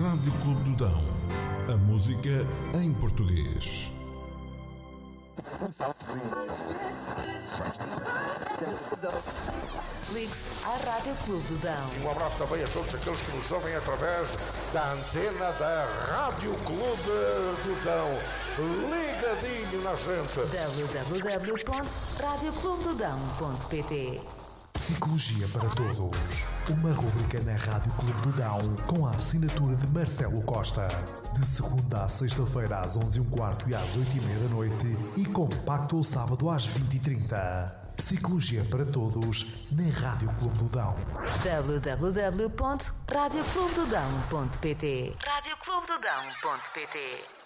Rádio Clube do Dão. A música em português. Ligue-se à Rádio Clube do Dão. Um abraço também a todos aqueles que nos ouvem através da antena da Rádio Clube do Dão. Ligadinho na gente. www.radioclubedodão.pt. Psicologia para Todos. Uma rubrica na Rádio Clube do Dão com a assinatura de Marcelo Costa. De segunda à sexta-feira às 11h15 e às 8h30 da noite e compacto ao sábado às 20h30. Psicologia para Todos na Rádio Clube do Dão. www.radioclubedodão.pt. radioclubedodão.pt